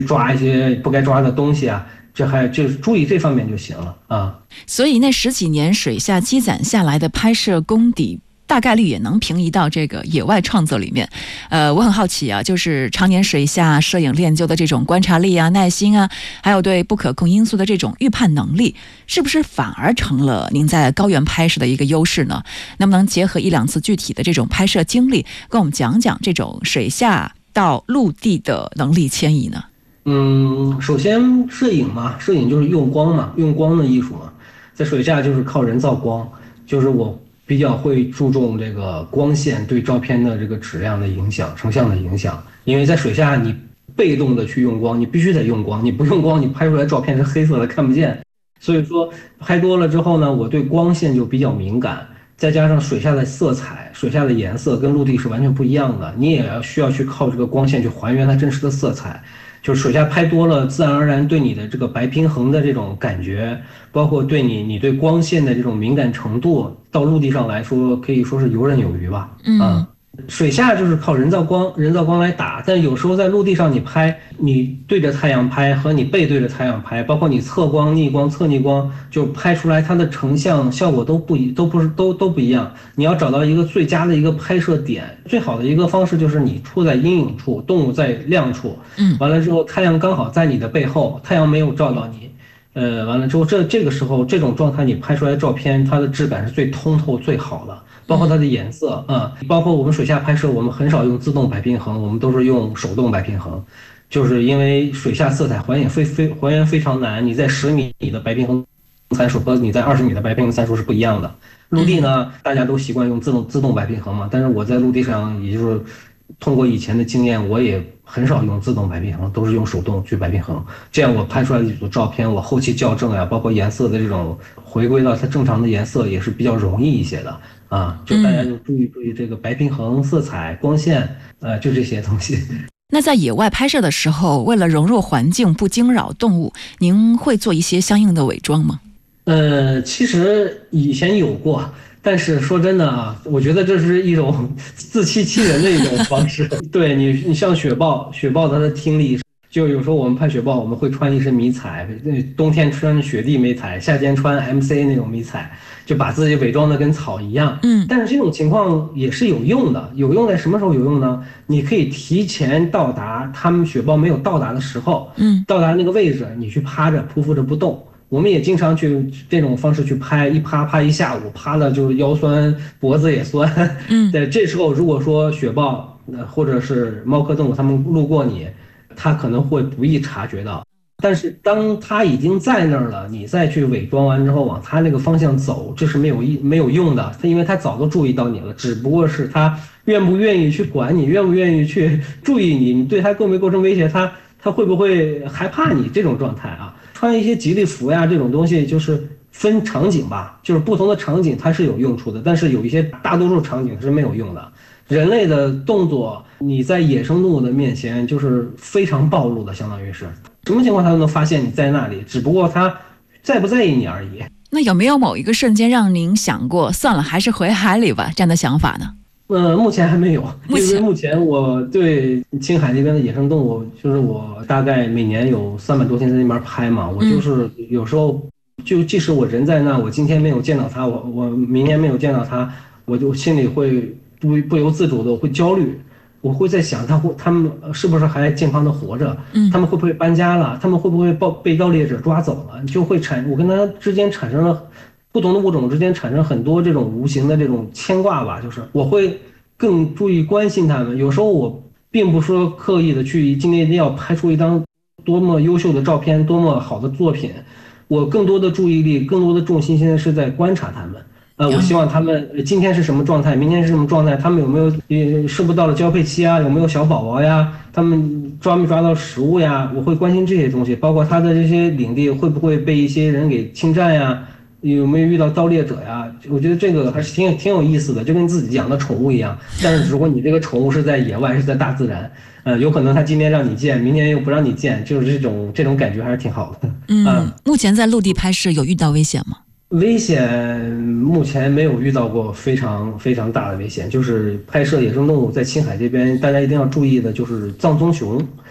抓一些不该抓的东西啊，就是注意这方面就行了啊。 所以那十几年水下积攒下来的拍摄功底，大概率也能平移到这个野外创作里面。我很好奇啊，就是常年水下摄影练就的这种观察力啊、耐心啊，还有对不可控因素的这种预判能力，是不是反而成了您在高原拍摄的一个优势呢？能不能结合1-2次具体的这种拍摄经历，跟我们讲讲这种水下到陆地的能力迁移呢？ 首先摄影嘛，摄影就是用光嘛，用光的艺术嘛，在水下就是靠人造光，就是我比较会注重这个光线对照片的这个质量的影响、成像的影响。因为在水下你被动的去用光，你必须得用光，你不用光，你拍出来照片是黑色的，看不见。所以说拍多了之后呢，我对光线就比较敏感，再加上水下的色彩、水下的颜色跟陆地是完全不一样的，你也需要去靠这个光线去还原它真实的色彩。就是水下拍多了，自然而然对你的这个白平衡的这种感觉，包括对你对光线的这种敏感程度，到陆地上来说可以说是游刃有余吧。水下就是靠人造光来打，但有时候在陆地上你拍，你对着太阳拍和你背对着太阳拍，包括你侧光、逆光、侧逆光，就拍出来它的成像效果都不一样。你要找到一个最佳的一个拍摄点，最好的一个方式就是你处在阴影处，动物在亮处，完了之后太阳刚好在你的背后，太阳没有照到你。完了之后，这个时候这种状态你拍出来的照片，它的质感是最通透、最好的，包括它的颜色包括我们水下拍摄，我们很少用自动白平衡，我们都是用手动白平衡，就是因为水下色彩还原非常难，你在10米的白平衡参数和你在20米的白平衡参数是不一样的。陆地呢，大家都习惯用自动白平衡嘛，但是我在陆地上，也就是通过以前的经验，我也很少用自动白平衡，都是用手动去白平衡。这样我拍出来的一组照片，我后期校正呀，包括颜色的这种回归到它正常的颜色，也是比较容易一些的啊。就大家就注意这个白平衡、色彩、光线，就这些东西。 那在野外拍摄的时候，为了融入环境不惊扰动物，您会做一些相应的伪装吗？ 其实以前有过，但是说真的啊，我觉得这是一种自欺欺人的一种方式。对你像雪豹它的听力，就有时候我们拍雪豹，我们会穿一身迷彩，冬天穿雪地迷彩，夏天穿 MC 那种迷彩，就把自己伪装的跟草一样。但是这种情况也是有用的，有用在什么时候有用呢？你可以提前到达他们雪豹没有到达的时候，到达那个位置，你去趴着匍匐着不动。我们也经常去这种方式去拍，一趴一下午，趴的就是腰酸脖子也酸。对，这时候如果说雪豹或者是猫科动物它们路过你，它可能会不易察觉到。但是当它已经在那儿了，你再去伪装完之后往它那个方向走，这是没有用的。因为它早都注意到你了，只不过是它愿不愿意去管你，愿不愿意去注意你，你对它构没构成威胁，它会不会害怕你这种状态啊？穿一些吉利服呀，这种东西就是分场景吧，就是不同的场景它是有用处的，但是有一些大多数场景是没有用的。人类的动作，你在野生动物的面前就是非常暴露的，相当于是什么情况它都能发现你在那里，只不过它在不在意你而已。 那有没有某一个瞬间让您想过，算了，还是回海里吧，这样的想法呢？ 目前还没有，因为目前我对青海那边的野生动物，就是我大概每年有300多天在那边拍嘛，我就是有时候就即使我人在那，我今天没有见到它，我明年没有见到它，我就心里会不由自主的会焦虑，我会在想他们是不是还健康的活着，他们会不会搬家了，他们会不会被盗猎者抓走了，就会我跟它之间产生了。不同的物种之间产生很多这种无形的这种牵挂吧，就是我会更注意关心它们。有时候我并不说刻意的去今天一定要拍出一张多么优秀的照片，多么好的作品，我更多的注意力，更多的重心现在是在观察它们。我希望他们今天是什么状态，明天是什么状态，他们有没有是不是到了交配期啊，有没有小宝宝呀，他们抓没抓到食物呀，我会关心这些东西，包括他的这些领地会不会被一些人给侵占呀。有没有遇到盗猎者呀？我觉得这个还是挺有意思的，就跟自己养的宠物一样。但是如果你这个宠物是在野外，是在大自然，有可能它今天让你见，明天又不让你见，就是这种感觉还是挺好的。 目前在陆地拍摄有遇到危险吗？ 危险目前没有遇到过非常非常大的危险，就是拍摄野生动物在青海这边，大家一定要注意的就是藏棕熊。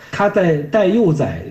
它在带幼崽